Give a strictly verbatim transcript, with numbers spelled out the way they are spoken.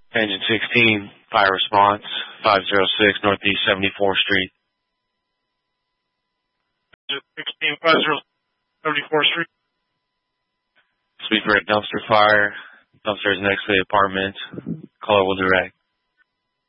Engine sixteen, fire response, five oh six Northeast seventy-fourth Street. sixteen, five oh six seventy-fourth Street. Sweet for a dumpster fire. Dumpsters next to the apartment. Caller will direct.